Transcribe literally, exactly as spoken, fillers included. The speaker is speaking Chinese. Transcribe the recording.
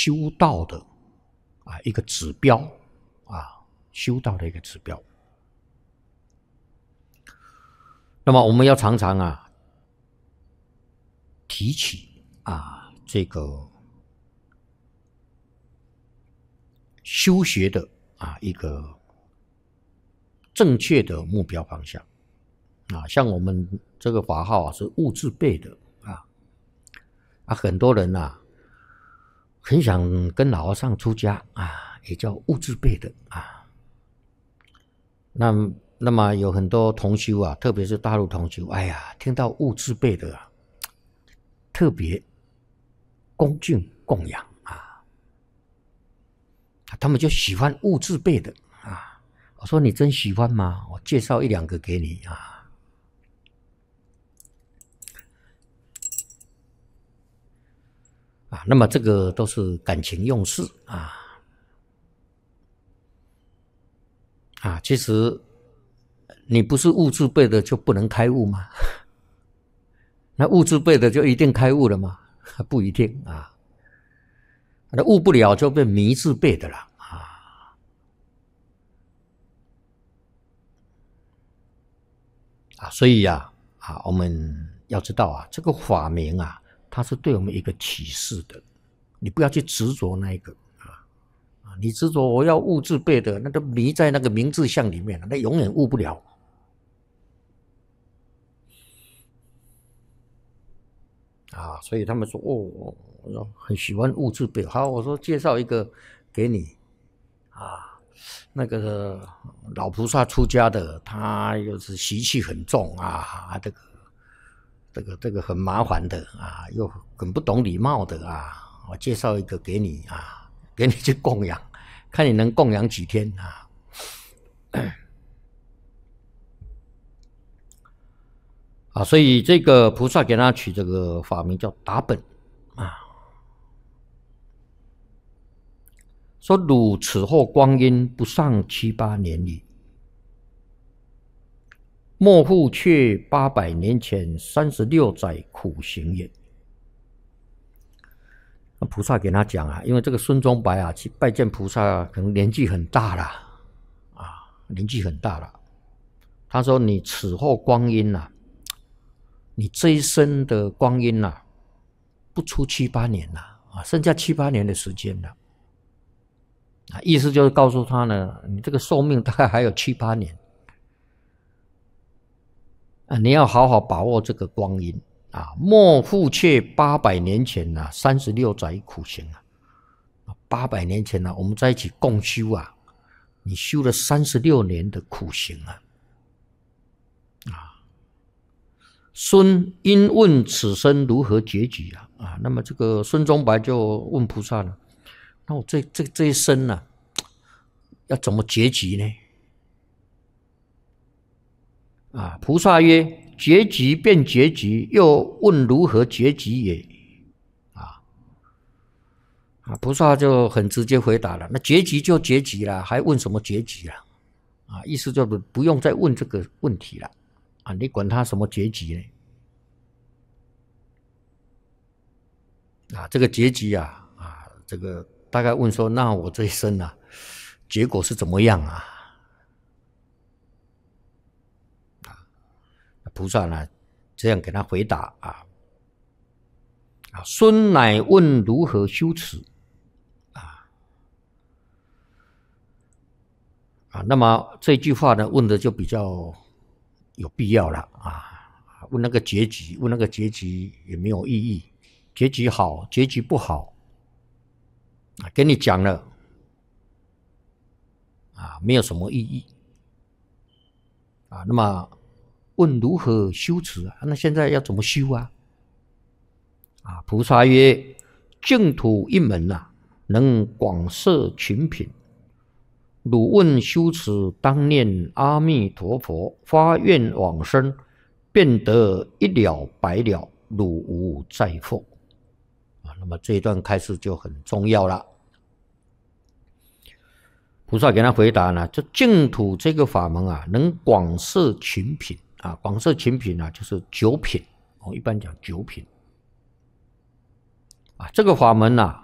修道的啊一个指标啊，修道的一个指标。那么我们要常常啊提起啊这个修学的啊一个正确的目标方向啊，像我们这个法号啊是悟自备的啊啊，很多人啊很想跟老和尚出家啊，也叫悟自备的啊。那那么有很多同修啊，特别是大陆同修，哎呀，听到悟自备的啊，特别恭敬供养啊，他们就喜欢悟自备的啊。我说你真喜欢吗？我介绍一两个给你啊。啊，那么这个都是感情用事啊。啊，其实你不是悟自备的就不能开悟吗？那悟自备的就一定开悟了吗？不一定啊。那悟不了就变迷自备的了啊。啊，所以呀、啊，啊，我们要知道啊，这个法名啊，它是对我们一个启示的，你不要去执着那一个啊啊，你执着我要悟自备的，那都迷在那个名字相里面了，那永远悟不了。啊，所以他们说哦，我很喜欢悟自备。好，我说介绍一个给你啊，那个老菩萨出家的，他又是习气很重啊，这个这个这个很麻烦的啊，又很不懂礼貌的啊，我介绍一个给你啊，给你去供养，看你能供养几天啊。啊，所以这个菩萨给他取这个法名叫达本啊，说汝此后光阴不上七八年矣，莫复却八百年前三十六载苦行也。那菩萨给他讲啊，因为这个孙宗白啊去拜见菩萨，可能年纪很大了啊，年纪很大了。他说：“你此后光阴啊。”你这一生的光阴呐、啊，不出七八年了啊，剩下七八年的时间了啊，意思就是告诉他呢，你这个寿命大概还有七八年啊，你要好好把握这个光阴啊，莫复却八百年前呐、啊，三十六载苦行啊，八百年前呢、啊，我们在一起共修啊，你修了三十六年的苦行啊。孙因问此生如何结局啊？啊，那么这个孙宗白就问菩萨了：那我这这这一生呢、啊，要怎么结局呢？啊，菩萨曰：结局便结局，又问如何结局也？啊啊，菩萨就很直接回答了：那结局就结局了，还问什么结局了？啊，意思就是不用再问这个问题了。啊，你管他什么结局呢？啊，这个结局啊，啊，这个大概问说，那我这一生啊，结果是怎么样啊？啊，菩萨呢这样给他回答啊，啊，孙乃问如何修持啊啊，那么这句话呢问的就比较有必要了啊，问那个结局，问那个结局也没有意义，结局好，结局不好，啊，跟你讲了，啊，没有什么意义，啊，那么问如何修持啊？那现在要怎么修啊？啊，菩萨曰：净土一门啊，能广摄群品。汝问修持，当念阿弥陀佛，发愿往生，便得一了百了，汝无再复。啊，那么这一段开始就很重要了。菩萨给他回答呢，这净土这个法门啊，能广摄群品啊，广摄群品啊，就是九品哦，一般讲九品啊，这个法门啊，